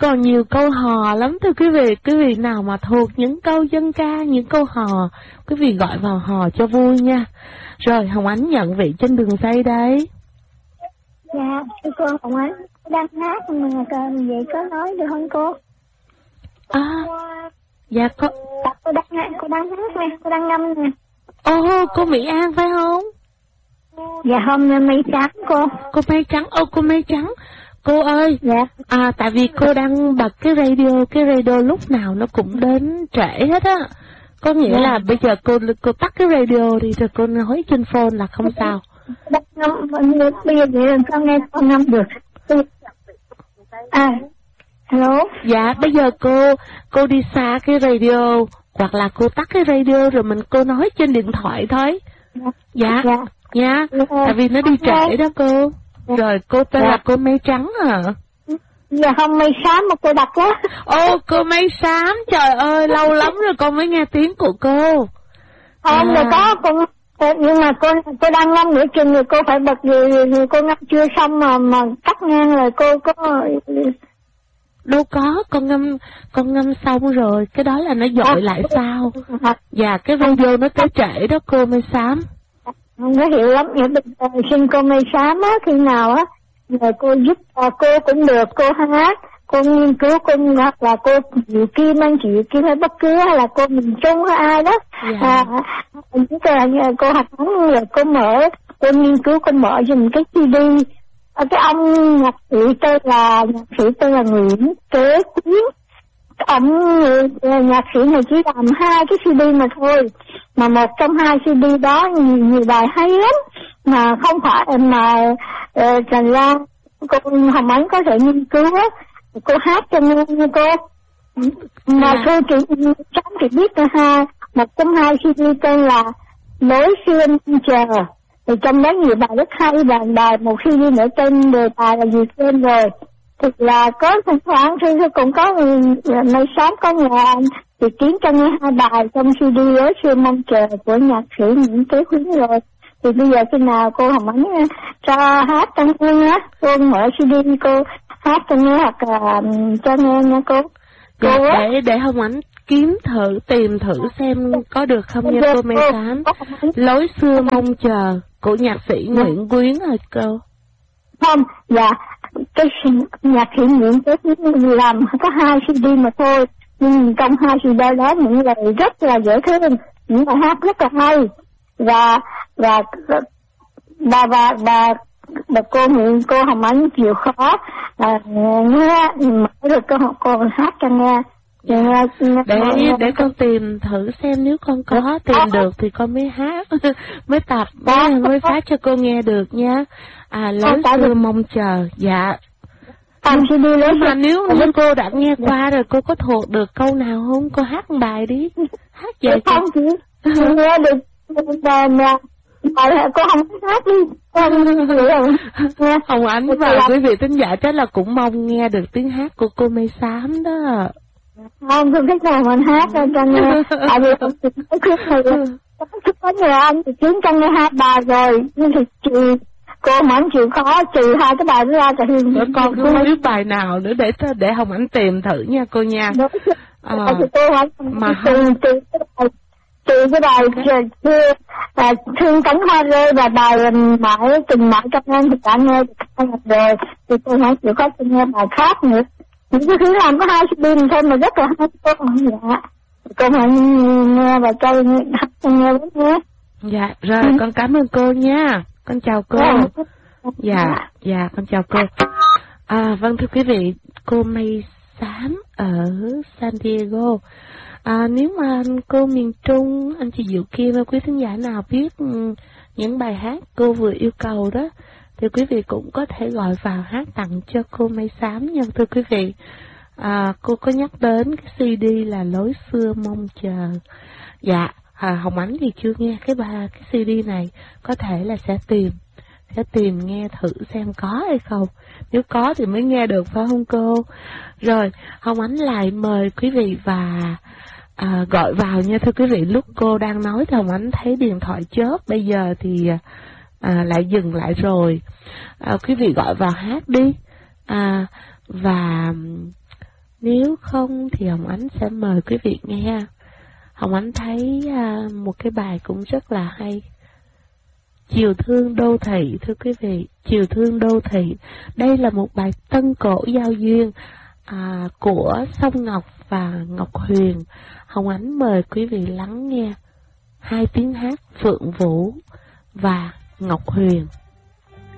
còn nhiều câu hò lắm thưa quý vị nào mà thuộc những câu dân ca, những câu hò, quý vị gọi vào hò cho vui nha. Rồi Hồng Ánh nhận vị trên đường dây đấy. Dạ, thưa cô Hồng Ánh đang hát mà vậy có nói được không cô? Dạ có. Cô đang hát nè, cô đang ngâm nè. Cô Mỹ An phải không? Dạ không, mây trắng cô. Cô mây trắng, cô mây trắng. Cô ơi, dạ. Tại vì cô đang bật cái radio lúc nào nó cũng đến trễ hết á. Có nghĩa là bây giờ cô tắt cái radio đi rồi cô nói trên phone là không sao. Bây giờ vậy làm sao nghe con ngâm được? Hello. Dạ, bây giờ cô đi xa cái radio hoặc là cô tắt cái radio rồi cô nói trên điện thoại thôi. Dạ. Tại vì nó đi trễ đó cô. Rồi cô tên là cô Mây Trắng à? Dạ không, Mây Xám mà cô đặt á. Cô Mây Xám, trời ơi, lâu lắm rồi con mới nghe tiếng của cô. Không, rồi có cô, nhưng mà cô đang ngâm nửa chừng rồi cô phải bật gì cô ngâm chưa xong mà cắt ngang rồi cô có. Đâu có, con ngâm xong rồi, cái đó là nó dội lại sao? Dạ, cái radio nó tới trễ đó cô Mây Xám. Không có hiểu lắm, vậy bây giờ xin cô Mây Xám á, khi nào á, rồi cô giúp cô cũng được, cô hát, cô nghiên cứu, cô hoặc là cô Diệu Kim, anh chị Diệu Kim hay bất cứ, hay là cô Miền Trung hay ai đó. Cô học lắm rồi cô mở, cô nghiên cứu, cô mở dùm cái CD. Cái ông nhạc sĩ tên là Nguyễn Kế Quyến. Ông nhạc sĩ này chỉ làm 2 cái CD mà thôi, mà một trong 2 CD đó nhiều bài hay lắm, mà không phải mà thành ra cô Hồng Ánh có thể nghiên cứu á, cô hát cho nghe nha cô. Mà cô chỉ biết là một trong 2 CD tên là Lối Xưa Mong Chờ, thì trong đó nhiều bài rất hay, bài một CD nữa tên đề tài là gì tên rồi. Thực là có thỉnh thoảng thì cũng có Mây Xám có nhà thì kiếm cho nghe 2 bài trong CD Lối Xưa Mong Chờ của nhạc sĩ Nguyễn Kế Quyến rồi. Thì bây giờ khi nào cô Hồng Ánh cho hát cho nghe á, cô mở CD cô hát cho nghe hoặc là cho nghe nha cô. Để Hồng Ánh tìm thử xem có được không nha cô Mây Xám. Lối Xưa Mong Chờ của nhạc sĩ Nguyễn Quyến hả cô? Không, dạ, cái nhạc sĩ Nguyễn Kế Quyến làm có 2 CD mà thôi, nhưng trong 2 CD đó những lời rất là dễ thương, những bài hát rất là hay, và cô Hồng Ánh chịu khó nghe được cô hát cho nghe. Để con tìm thử xem, nếu con có tìm được thì con mới hát, mới tập, mới phát cho cô nghe được nha. Lối Xưa Mong Chờ, dạ. Mà nếu cô đã nghe qua rồi, cô có thuộc được câu nào không? Cô hát một bài đi, hát vậy không chị nghe được cô không hát đi. Hồng Ánh và quý vị thính giả chắc là cũng mong nghe được tiếng hát của cô Mây Xám đó. Không thích nào mình hát cho nghe, tại vì có nhờ anh thì kiếm cho nghe 2 bài rồi, nhưng thì cô Hồng chịu khó trừ 2 cái bài đó ra thì con không biết bài nào nữa để Hồng Ánh tìm thử nha cô nha. Mà trừ cái bài Thương Cánh Hoa Rơi và bài Mãi Tình Mãi Trong Em thì đã nghe rồi, thì cô Hồng chịu khó cho nghe bài khác nữa. Những cái thứ làm có 2 CD thôi mà rất là hay cô. Dạ, cô hãy nghe và cho nghe với nhé. Dạ, rồi con cảm ơn cô nha. Con chào cô. Dạ, con chào cô. Vâng thưa quý vị, cô Mây Xám ở San Diego. Nếu mà cô miền Trung, anh chị Diệu Kim và quý thính giả nào biết những bài hát cô vừa yêu cầu đó, thì quý vị cũng có thể gọi vào hát tặng cho cô Mây Xám nha thưa quý vị. Cô có nhắc đến cái CD là Lối Xưa Mong Chờ. Dạ, Hồng Ánh thì chưa nghe cái CD này, có thể là sẽ tìm nghe thử xem có hay không. Nếu có thì mới nghe được phải không cô? Rồi, Hồng Ánh lại mời quý vị và gọi vào nha thưa quý vị. Lúc cô đang nói thì Hồng Ánh thấy điện thoại chớp, bây giờ thì lại dừng lại rồi. Quý vị gọi vào hát đi. Và Nếu không thì Hồng Ánh sẽ mời quý vị nghe. Hồng Ánh thấy một cái bài cũng rất là hay. Chiều thương đô thị, thưa quý vị, chiều thương đô thị. Đây là một bài tân cổ giao duyên của Song Ngọc và Ngọc Huyền. Hồng Ánh mời quý vị lắng nghe hai tiếng hát Phượng Vũ và Ngọc Huyền.